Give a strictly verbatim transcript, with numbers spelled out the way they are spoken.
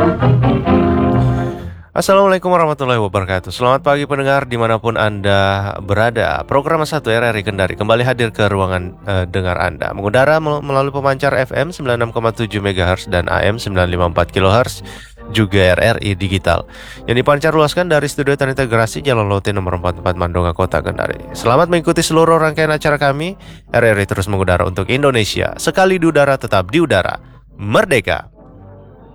Assalamualaikum warahmatullahi wabarakatuh. Selamat pagi pendengar dimanapun Anda berada. Program satu R R I Kendari kembali hadir ke ruangan eh, dengar Anda. Mengudara mel- melalui pemancar F M sembilan puluh enam koma tujuh megahertz dan A M sembilan lima empat kilohertz, juga R R I Digital yang dipancar luaskan dari studio terintegrasi Jalan Lote nomor empat puluh empat Mandonga, Kota Kendari. Selamat mengikuti seluruh rangkaian acara kami. R R I terus mengudara untuk Indonesia. Sekali di udara tetap di udara. Merdeka!